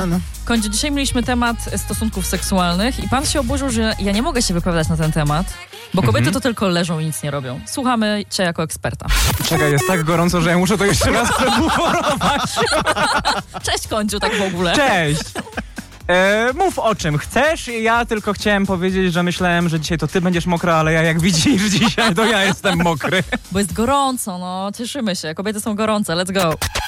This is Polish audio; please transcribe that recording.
pan? Końcu, dzisiaj mieliśmy temat stosunków seksualnych i pan się oburzył, że ja nie mogę się wypowiadać na ten temat, bo kobiety to tylko leżą i nic nie robią. Słuchamy cię jako eksperta. Czekaj, jest tak gorąco, że ja muszę to jeszcze raz przebuforować. Cześć, Końcu, tak w ogóle. Cześć! Mów o czym chcesz. Ja tylko chciałem powiedzieć, że myślałem, że dzisiaj to ty będziesz mokra, ale ja jak widzisz dzisiaj, to ja jestem mokry. Bo jest gorąco, no. Cieszymy się. Kobiety są gorące. Let's go.